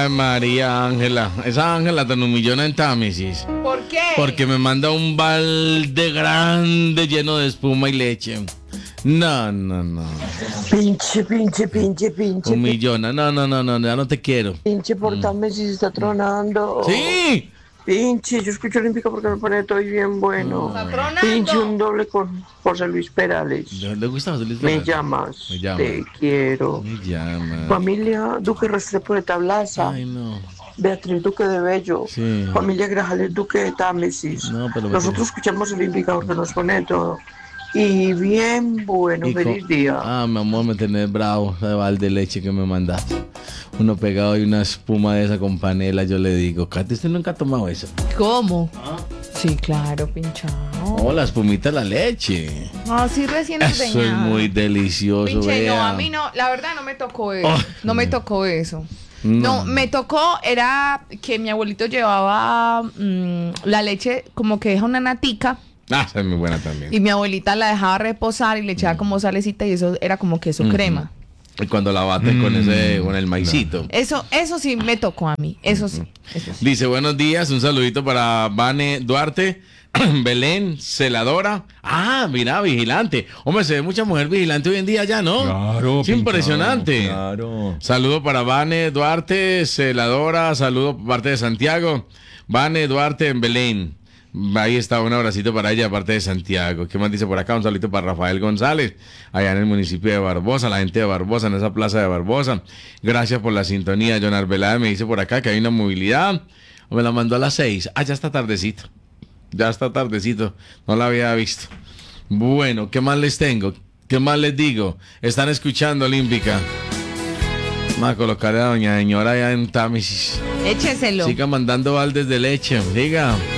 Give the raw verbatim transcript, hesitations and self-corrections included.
Ay, María Ángela. Esa Ángela tan humillona en Támesis. ¿Por qué? Porque me manda un balde grande lleno de espuma y leche. No, no, no. Pinche, pinche, pinche, pinche. Humillona. No, no, no, no, ya no te quiero. Pinche portame si se está tronando. ¡Sí! Pinche, yo escucho Olímpica porque me pone todo bien bueno. Está tronando. Pinche, un doble con José Luis Perales. ¿Le gusta José Luis Me Perales? llamas, Me llama. te quiero. Me llama. Familia Duque Restrepo de Tablaza. Ay, no. Beatriz Duque de Bello. Sí. Familia Grajales Duque de Támesis. No, pero me Nosotros tiene- escuchamos Olímpica porque nos pone todo. Y bien bueno, Y feliz con- día. Ah, mi amor, me tenés bravo de balde de leche que me mandaste. Uno pegado y una espuma de esa con panela, yo le digo, Katy, ¿usted nunca ha tomado eso? ¿Cómo? Sí, claro, pinchado. Oh, la espumita de la leche. Ah, sí, recién Eso es ordeñada. muy delicioso, Pinche, no, vea. a mí no, la verdad no me tocó eso. Oh. No me tocó eso. No. No, me tocó, era que mi abuelito llevaba mm, la leche como que deja una natica Ah, esa es muy buena también. y mi abuelita la dejaba reposar y le echaba como salecita y eso era como queso Ujú. crema. Y cuando la bates con ese, con el maicito. Eso, eso sí me tocó a mí, eso sí. Eso sí. Dice, buenos días, un saludito para Vane Duarte, Belén, celadora. Ah, mira, vigilante. Hombre, se ve mucha mujer vigilante hoy en día ya, ¿no? Claro, Sí, impresionante. pinchado, Claro. Saludo para Vane Duarte, celadora. Saludo por parte de Santiago. Vane Duarte en Belén. Ahí está, un abracito para ella, aparte de Santiago. ¿Qué más dice por acá? Un saludito para Rafael González, allá en el municipio de Barbosa, la gente de Barbosa, en esa plaza de Barbosa. Gracias por la sintonía. John Arbeláez me dice por acá que hay una movilidad. Me la mandó a las seis. Ah, ya está tardecito. Ya está tardecito. No la había visto. Bueno, ¿qué más les tengo? ¿Qué más les digo? Están escuchando Olímpica. Vamos a colocar a doña señora allá en Támesis. Écheselo. Siga mandando baldes de leche. Diga.